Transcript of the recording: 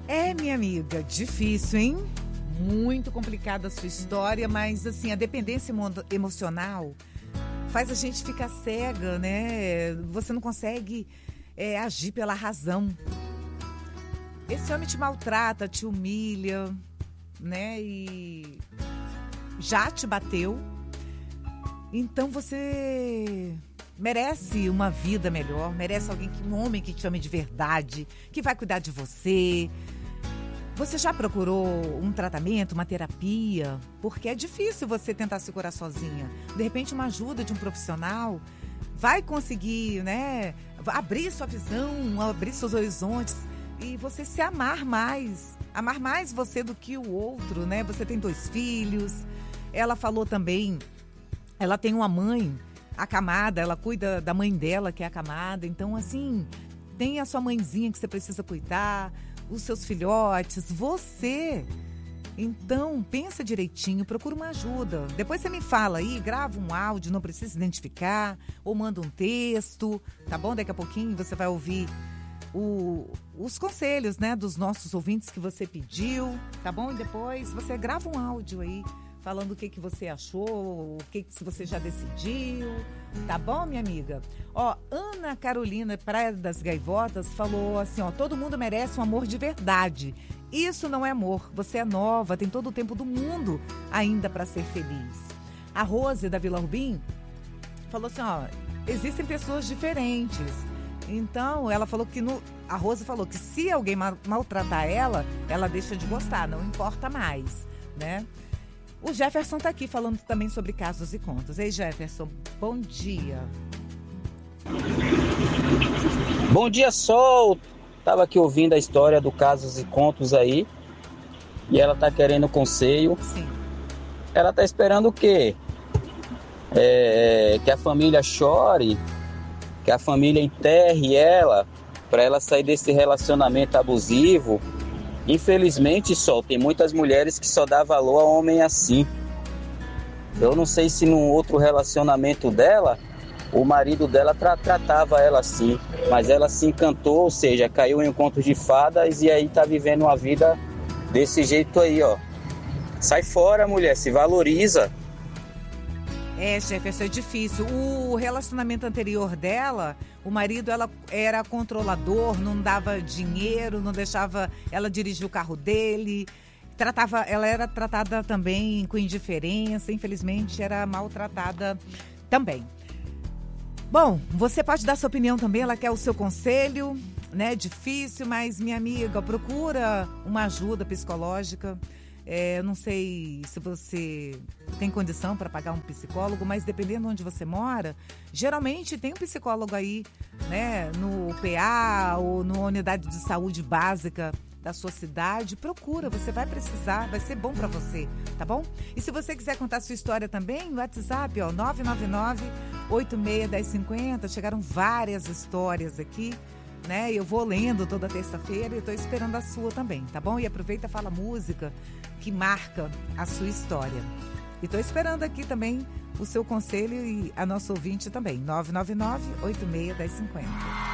Minha amiga, difícil, hein? Muito complicada a sua história, mas assim, a dependência emocional faz a gente ficar cega, né? Você não consegue agir pela razão. Esse homem te maltrata, te humilha, né? E já te bateu. Então você merece uma vida melhor, merece um homem que te ame de verdade, que vai cuidar de você. Você já procurou um tratamento, uma terapia? Porque é difícil você tentar se curar sozinha. De repente, uma ajuda de um profissional vai conseguir, né, abrir sua visão, abrir seus horizontes e você se amar mais você do que o outro, né? Você tem 2 filhos. Ela falou também, ela tem uma mãe acamada, ela cuida da mãe dela, que é acamada. Então, assim, tem a sua mãezinha que você precisa cuidar, os seus filhotes, você. Então, pensa direitinho, procura uma ajuda. Depois você me fala aí, grava um áudio, não precisa identificar, ou manda um texto, tá bom? Daqui a pouquinho você vai ouvir os conselhos, né, dos nossos ouvintes que você pediu, tá bom? E depois você grava um áudio aí, falando o que você achou, se você já decidiu, tá bom, minha amiga? Ó, Ana Carolina Praia das Gaivotas falou assim, ó, todo mundo merece um amor de verdade. Isso não é amor, você é nova, tem todo o tempo do mundo ainda para ser feliz. A Rose da Vila Rubim falou assim, ó, existem pessoas diferentes. Então, ela falou que a Rose falou que se alguém maltratar ela deixa de gostar, não importa mais, né? O Jefferson tá aqui falando também sobre casos e contos. Ei, Jefferson, bom dia. Bom dia, Sol. Tava aqui ouvindo a história do Casos e Contos aí. E ela tá querendo conselho. Sim. Ela tá esperando o quê? Que a família chore, que a família enterre ela, para ela sair desse relacionamento abusivo. Infelizmente, Sol, tem muitas mulheres que só dá valor a homem assim. Eu não sei se num outro relacionamento dela, o marido dela tratava ela assim, mas ela se encantou, ou seja, caiu em um conto de fadas e aí tá vivendo uma vida desse jeito aí, ó. Sai fora, mulher, se valoriza. Jefferson, é difícil. O relacionamento anterior dela, o marido ela era controlador, não dava dinheiro, não deixava ela dirigir o carro dele, ela era tratada também com indiferença, infelizmente era maltratada também. Bom, você pode dar sua opinião também, ela quer o seu conselho, né? É difícil, mas minha amiga, procura uma ajuda psicológica. Não sei se você tem condição para pagar um psicólogo, mas dependendo de onde você mora, geralmente tem um psicólogo aí, né, no PA ou na unidade de saúde básica da sua cidade. Procura, você vai precisar, vai ser bom para você, tá bom? E se você quiser contar sua história também, no WhatsApp, ó, 999-861050, chegaram várias histórias aqui, né? Eu vou lendo toda terça-feira e estou esperando a sua também, tá bom? E aproveita e fala música que marca a sua história. E estou esperando aqui também o seu conselho e a nossa ouvinte também, 999-861050.